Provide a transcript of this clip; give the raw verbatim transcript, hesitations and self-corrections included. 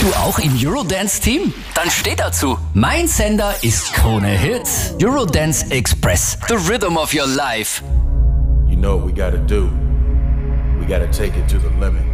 Du auch im Eurodance-Team? Dann steh dazu. Mein Sender ist Krone Hits. Eurodance Express. The rhythm of your life. You know what we gotta do. We gotta take it to the limit.